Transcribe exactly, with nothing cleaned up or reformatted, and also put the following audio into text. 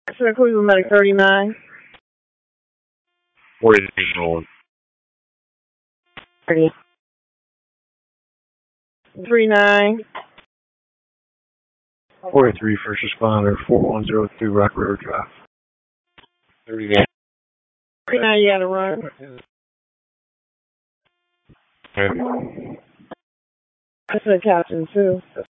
Sir Cleveland Medic thirty-nine. forty-three rolling. thirty. three nine. forty-three first responder, four one zero three Rock River Drive. thirty-nine. thirty-nine, you gotta run. Okay. That's the captain, too.